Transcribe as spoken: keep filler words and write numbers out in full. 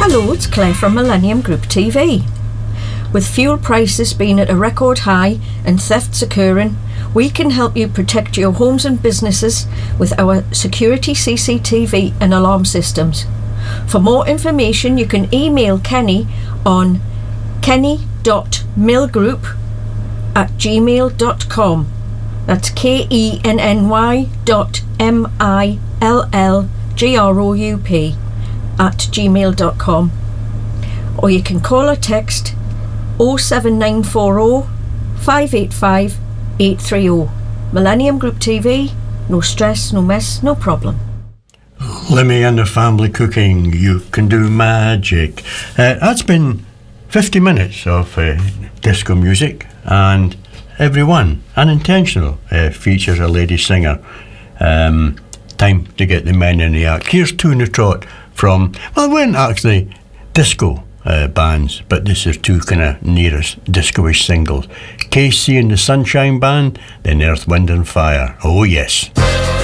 Hello, it's Claire from Millennium Group T V. With fuel prices being at a record high and thefts occurring, we can help you protect your homes and businesses with our security C C T V and alarm systems. For more information, you can email Kenny on kenny dot millgroup at gmail dot com. That's K E N N Y dot M I L L G R O U P at gmail dot com. Or you can call or text oh seven nine four oh, five eight five, eight three oh. Millennium Group T V, no stress, no mess, no problem. Lemmy and the Family Cooking, you can do magic. Uh, that's been fifty minutes of uh, disco music, and every one, unintentional, uh, features a lady singer. Um, time to get the men in the act. Here's Two in the Trot from, well, they weren't actually disco uh, bands, but this is two kind of nearest disco-ish singles. K C and the Sunshine Band, then Earth, Wind and Fire. Oh yes.